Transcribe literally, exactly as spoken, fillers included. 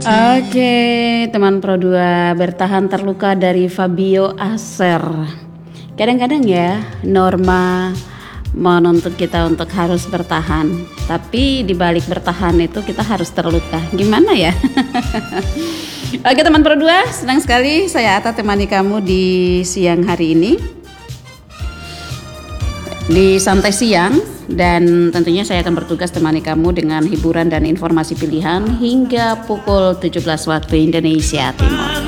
Oke, teman Pro dua, bertahan terluka dari Fabio Acer. Kadang-kadang ya, norma menuntut kita untuk harus bertahan, tapi di balik bertahan itu kita harus terluka. Gimana ya? Oke teman Pro dua, senang sekali saya Ata temani kamu di siang hari ini, di santai siang, dan tentunya saya akan bertugas temani kamu dengan hiburan dan informasi pilihan hingga pukul tujuh belas waktu Indonesia Timur.